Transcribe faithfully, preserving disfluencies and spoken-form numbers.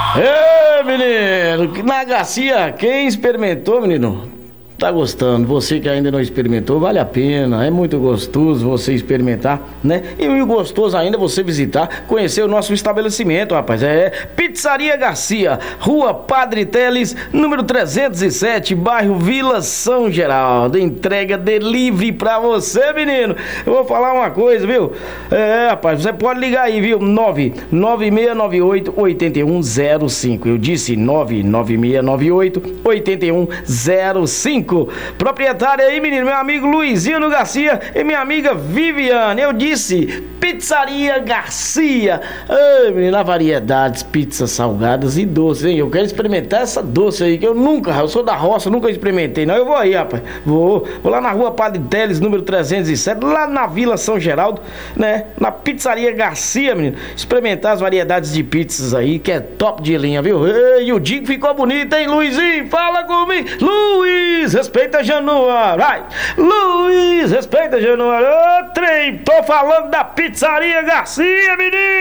Ê, menino, na Garcia, quem experimentou, menino, tá gostando. Você que ainda não experimentou, vale a pena. É muito gostoso você experimentar, né? E o gostoso ainda é você visitar, conhecer o nosso estabelecimento, rapaz. É Pizzaria Garcia, Rua Padre Teles, número trezentos e sete, bairro Vila São Geraldo. Entrega delivery pra você, menino. Eu vou falar uma coisa, viu? É, rapaz, você pode ligar aí, viu? nove nove seis nove oito, oito um zero cinco. Eu disse nove nove seis nove oito, oito um zero cinco. Proprietário aí, menino, meu amigo Luizinho Garcia e minha amiga Viviane. Eu disse Pizzaria Garcia. Ai, menino, há variedades, pizzas salgadas e doces, hein? Eu quero experimentar essa doce aí, que eu nunca, eu sou da roça, nunca experimentei, não. Eu vou aí, rapaz. Vou, vou lá na Rua Padre Teles, número trezentos e sete, lá na Vila São Geraldo, né? Na Pizzaria Garcia, menino. Experimentar as variedades de pizzas aí, que é top de linha, viu? Ei, o Dico ficou bonito, hein, Luizinho? Fala comigo, Luiz! Respeita Januário, vai! Luiz, respeita Januário, ô trem, tô falando da Pizzaria Garcia, menino!